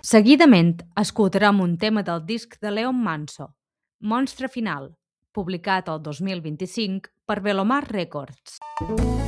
Seguidament escoltarem un tema del disc de Leon Manso, Monstre Final, publicat el 2025 per Velomar Records.